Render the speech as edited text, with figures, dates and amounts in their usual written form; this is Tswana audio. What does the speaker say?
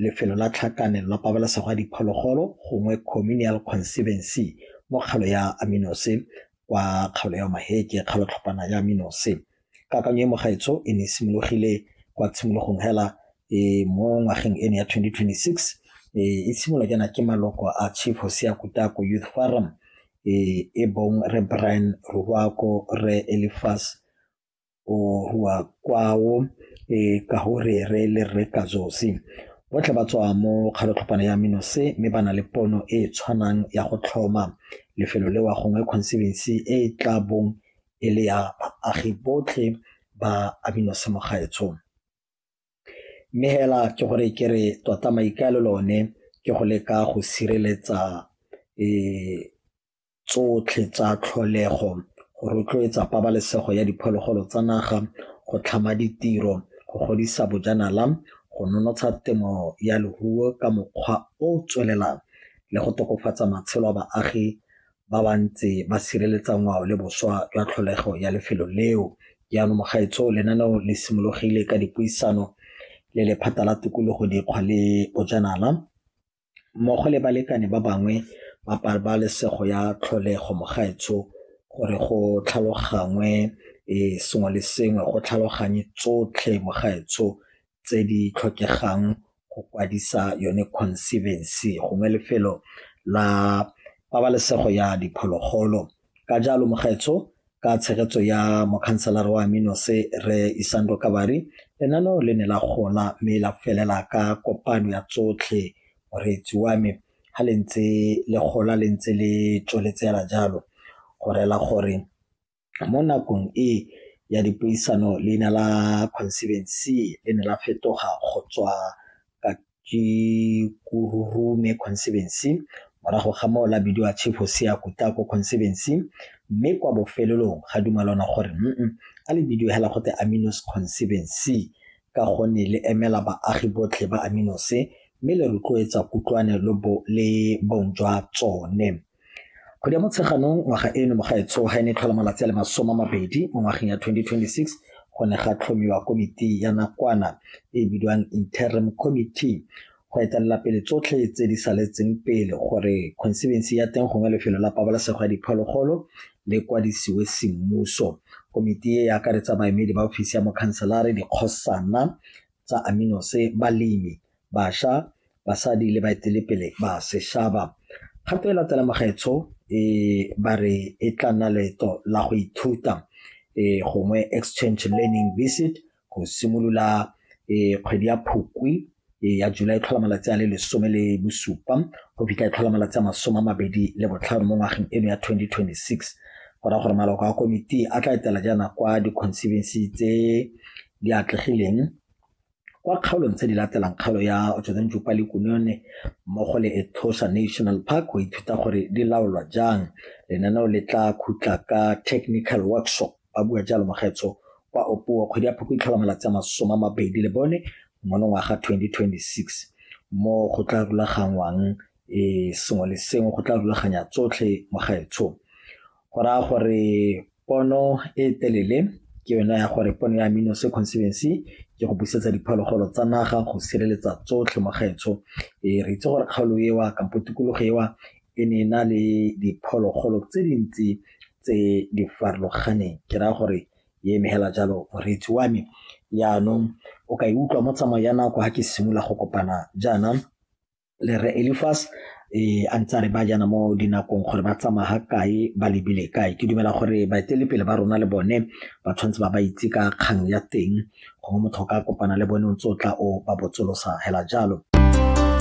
lefelo la tlhakanelo la pabalesego ya diphologolo gongwe communal conservancy mo kgalo ya Aminose kwa kgalo ya Maheke kgalo tlhopana ya Aminose. Kakanyo e mogaetso e ne simologile kwa tshimologong hela mo ngwageng eno ya 2026 e simolola jana ke maloko a Chief Hosea Kutako Youth Forum e bong re Brian Ruwako re Elifas o hua kwao ka hore re le re Kazosi botlhe ba tswa mo kgalotlhopana ya Aminose mme bana le pono e tshwanang ya go tlhoma lefelo le wa gongwe conservancy e tla bong e le ya baagi botlhe ba Aminose mogaetso. Mme hela ke gore ke re tota maikaelelo one ke go leka go sireletsa tsotlhe tsa tlholego go rotloetsa pabalesego ya diphologolo tsa naga go tlhama ditiro go godisa bojanala go nonotsha temo ya leruo ka mokgwa o tswelelang le go tokafatsa matshelo a baagi ba bantse ba sireletsa ngwao le boswa jwa tlholego ya lefelo leo. Jaanong mogaetso lenaneo le simologile ka dipuisano le lephata la tikologo dikgwa le bojanala mmogo le balekane ba bangwe ba pabalesego ya tlholego mogaetso gore go tlhalogangwe sengwe le sengwe go tlhaloganye tsotlhe mogaetso tse di tlhokegang go kwadisa yone conservancy gongwe lefelo la pabalesego ya diphologolo. Ka jalo mogaetso ka tshegetso ya mokhanselara wa Aminose re Isando Kabari lenaneo le ne la gola mme la felela ka kopano ya tsotlhe moreetsi wa me ha le ntse le gola le ntse le tsweletsela jalo gore la gore mo nakong ya dipuisano leina la conservancy le ne la fetoga go tswa ka Kururume Conservancy morago ga moo la bidiwa Chief Hosea Kutako Conservancy mme kwa bofelelong ga dumalana gore a le bidiwa hela gote Aminose Conservancy ka gone le emela baagi botlhe ba Aminose mme le rotloetsa kutlwane le bong jwa tsone. Go di motseganong ngwaga eno mogaetso ga ene tlhola malatsi a le 20 mo ngwageng ya 2026 go ne ga tlhomiwa komiti ya nakwana e bidiwang interim committee go etella pele tsotlhe tse di saletseng pele gore conservancy ya teng gongwe lefelo la pabalesego ya diphologolo le kwadisiwe semmuso. Komiti e akaretsa baemedi ba ofisi ya mokhanselare dikgosana tsa Aminose balemi bašwa basadi le baetelepele ba sešaba. Gape e latela mogaetso ba re e tla nna leeto la go ithuta gongwe exchange learning visit go simolola kgwedi ya Phukwi ya July tlhola malatsi a le 17 go fitlha tlhola malatsi a 25 mo ngwageng eno ya 2026 gore maloko a komiti a tla etela jana kwa di-conservancy tse di atlegileng kwa kgaolong tse di latelang kgaolo ya Otsotsi le Kunene mmogo le Etosha National Park go ithuta gore di laolwa jang. Lenaneo le tla khutla ka technical workshop ba bua jalo mogaetso kwa Opuo kgwedi ya Phukwi tlhola malatsi a 24 mo ngwaga 2026 mo go tla rulagangwang sengwe le sengwe go tla rulaganya tsotlhe mogaetso go raya gore pono e telele ke yona ya gore pono ya Aminose Conservancy ke go busetsa diphologolo tsa naga go sireletsa tsotlhe mogaetso re itse gore kgaolo ewa kampo tikologo ewa e ne na le diphologolo tse dintsi tse di farologaneng ke raya gore ye mehela jalo moreetsi wa me yaanong o ka utlwa mo tsamao ya nako ha ke simolola go kopana jana le re Elifas a ntse re ba jana mo dinakong gore ba tsamaya kae ba lebile kae. Ke dumela gore baetelepele ba rona le bone ba tshwanetse ba itse ka kgang ya teng gongwe motho ka kopana le bone o ntse o tla o ba botsolosa hela jalo